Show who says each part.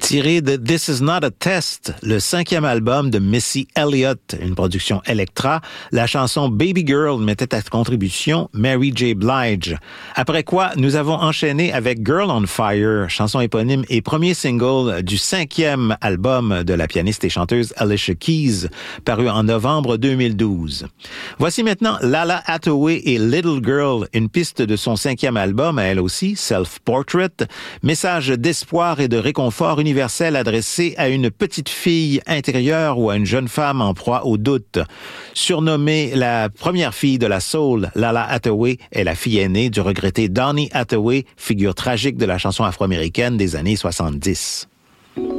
Speaker 1: Tiré de This Is Not a Test, le 5e album de Missy Elliott, une production Elektra, la chanson Baby Girl mettait à contribution Mary J. Blige. Après quoi, nous avons enchaîné avec Girl on Fire, chanson éponyme et premier single du 5e album de la pianiste et chanteuse Alicia Keys, paru en novembre 2012. Voici maintenant Lala Hathaway et Little Girl, une piste de son 5e album, à elle aussi, Self Portrait, message d'espoir et de réconfort universel adressé à une petite fille intérieure ou à une jeune femme en proie au doute. Surnommée la première fille de la soul, Lala Hathaway est la fille aînée du regretté Donny Hathaway, figure tragique de la chanson afro-américaine des années 70.